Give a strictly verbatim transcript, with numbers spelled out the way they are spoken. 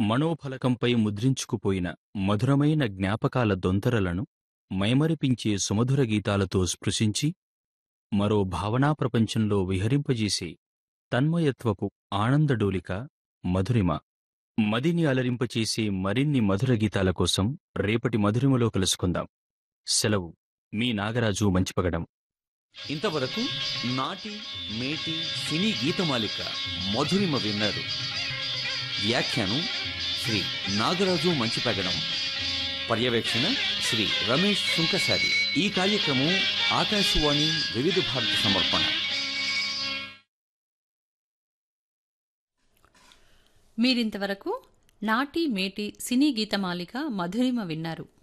మనోఫలకంపై ముద్రించుకుపోయిన మధురమైన జ్ఞాపకాల దొంతరలను మైమరిపించే సుమధుర గీతాలతో స్పృశించి మరో భావనా ప్రపంచంలో విహరింపజేసే తన్మయత్వపు ఆనందడోలిక మధురిమ. మదిని అలరింపచేసే మరిన్ని మధుర గీతాల కోసం రేపటి మధురిమలో కలుసుకుందాం. సెలవు, మీ నాగరాజు మంచిపగడం. ఇంతవరకు నాటి మేటి సినీ గీతమాలిక మధురిమ విన్నారు. వ్యాఖ్యానం శ్రీ నాగరాజు మంచిపెగడం. పర్యవేక్షణ శ్రీ రమేష్ సుంకసారి. ఈ కార్యక్రమం ఆకాశవాణి వివిధ భారతి సమర్పణ. మీరింతవరకు నాటి మేటి సినీ గీతమాలిక మధురిమ విన్నారు.